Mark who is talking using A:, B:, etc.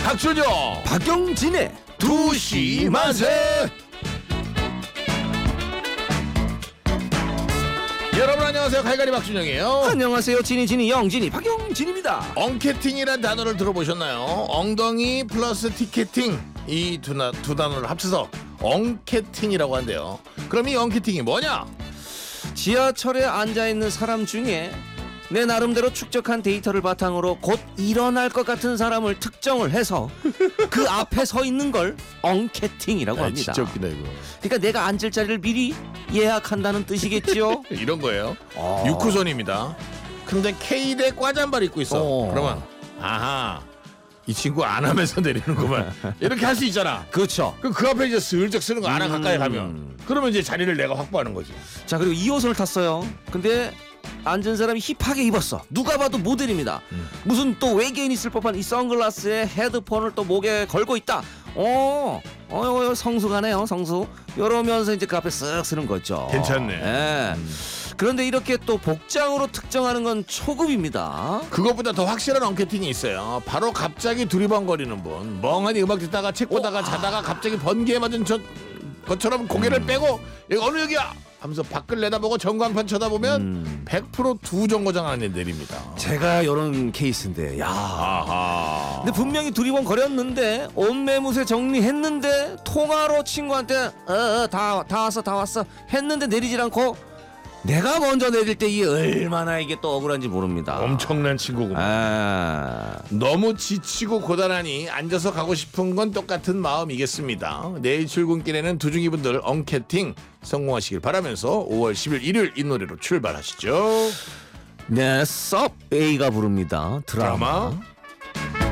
A: 박준영
B: 박경진의
A: 2시 만세. 여러분 안녕하세요. 갈갈이 박준영이에요.
B: 안녕하세요. 진이 영진이 박경진입니다.
A: 엉캐팅이란 단어를 들어보셨나요? 엉덩이 플러스 티켓팅, 이 두 단어를 합쳐서 엉캐팅이라고 한대요. 그럼 이 엉캐팅이 뭐냐?
B: 지하철에 앉아있는 사람 중에 내 나름대로 축적한 데이터를 바탕으로 곧 일어날 것 같은 사람을 특정을 해서 그 앞에 서 있는 걸 엉캐팅이라고 합니다.
A: 진짜 웃기다 이거.
B: 그러니까 내가 앉을 자리를 미리 예약한다는 뜻이겠죠.
A: 이런 거예요. 6호선입니다. 근데 K대 꽈잠발 입고 있어. 그러면 아하, 이 친구 안 하면서 내리는구만. 이렇게 할 수 있잖아.
B: 그렇죠.
A: 그럼 그 앞에 이제 슬쩍 쓰는 거 안 하면 가까이 가면 그러면 이제 자리를 내가 확보하는 거지.
B: 자, 그리고 2호선을 탔어요. 근데 앉은 사람이 힙하게 입었어. 누가 봐도 모델입니다. 무슨 또 외계인 있을 법한 이 선글라스에 헤드폰을 또 목에 걸고 있다. 성수가네요, 성수. 이러면서 이제 그 앞에 쓱 쓰는 거죠.
A: 괜찮네.
B: 예. 그런데 이렇게 또 복장으로 특정하는 건 초급입니다.
A: 그것보다 더 확실한 엉캐팅이 있어요. 바로 갑자기 두리번거리는 분. 멍하니 음악 듣다가 책 보다가 자다가 갑자기 번개에 맞은 것처럼 고개를 빼고 여기 어느 역이야 하면서 밖을 내다보고 전광판 쳐다보면 100% 두 정거장 안에 내립니다.
B: 제가 이런 케이스인데, 야.
A: 아하.
B: 근데 분명히 두리번 거렸는데 옷매무새 정리했는데 통화로 친구한테 다 왔어 했는데 내리질 않고 내가 먼저 내릴 때 이 얼마나 이게 또 억울한지 모릅니다.
A: 엄청난 친구구만. 너무 지치고 고단하니 앉아서 가고 싶은 건 똑같은 마음이겠습니다. 내일 출근길에는 두중이분들 엉캐팅 성공하시길 바라면서 5월 10일 일요일 이 노래로 출발하시죠.
B: 네, 썹 A가 부릅니다. 드라마.